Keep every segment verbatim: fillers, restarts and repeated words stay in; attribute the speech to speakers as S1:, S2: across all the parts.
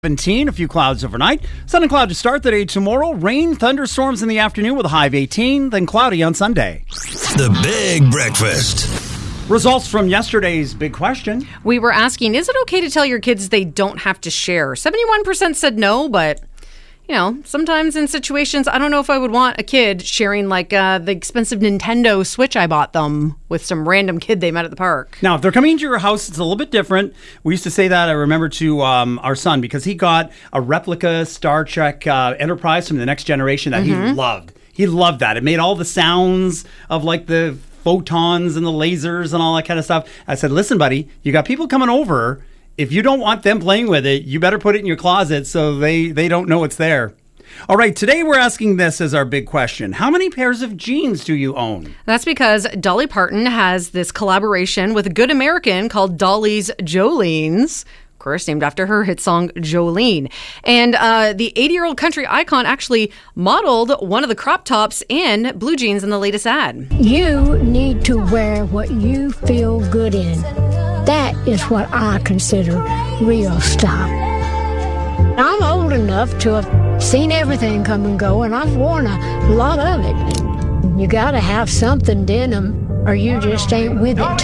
S1: seventeen, a few clouds overnight. Sun and cloud to start the day tomorrow. Rain, thunderstorms in the afternoon with a high of eighteen, then cloudy on Sunday.
S2: The Big Breakfast.
S1: Results from yesterday's big question.
S3: We were asking, is it okay to tell your kids they don't have to share? seventy-one percent said no, but, you know, sometimes in situations, I don't know if I would want a kid sharing, like, uh, the expensive Nintendo Switch I bought them with some random kid they met at the park.
S1: Now, if they're coming into your house, it's a little bit different. We used to say that, I remember, to um, our son, because he got a replica Star Trek uh, Enterprise from the Next Generation that mm-hmm. he loved. He loved that. It made all the sounds of, like, the photons and the lasers and all that kind of stuff. I said, listen, buddy, you got people coming over. If you don't want them playing with it, you better put it in your closet so they, they don't know it's there. All right, today we're asking this as our big question. How many pairs of jeans do you own?
S3: That's because Dolly Parton has this collaboration with a good American called Dolly's Jolene's. Of course, named after her hit song Jolene. And uh, the eighty-year-old country icon actually modeled one of the crop tops and blue jeans in the latest ad.
S4: You need to wear what you feel good in. That is what I consider real style. I'm old enough to have seen everything come and go, and I've worn a lot of it. You gotta have something denim, or you just ain't with it.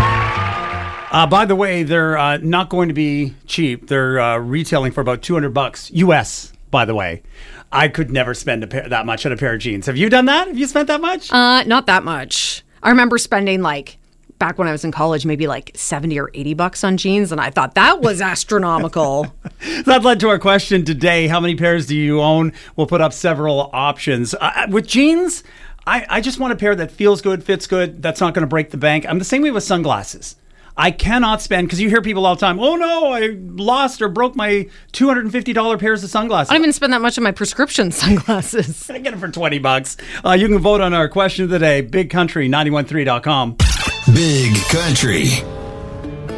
S1: Uh, by the way, they're uh, not going to be cheap. They're uh, retailing for about two hundred bucks U S, by the way. I could never spend a pair, that much on a pair of jeans. Have you done that? Have you spent that much?
S3: Uh, not that much. I remember spending, like, back when I was in college, maybe like seventy or eighty bucks on jeans, and I thought that was astronomical.
S1: That led to our question today. How many pairs do you own? We'll put up several options. Uh, with jeans, I, I just want a pair that feels good, fits good, that's not going to break the bank. I'm the same way with sunglasses. I cannot spend, because you hear people all the time, oh no, I lost or broke my two hundred fifty dollars pairs of sunglasses.
S3: I don't even spend that much on my prescription sunglasses.
S1: I get them for twenty bucks. Uh, you can vote on our question of the day, big country nine one three dot com.
S2: Big Country.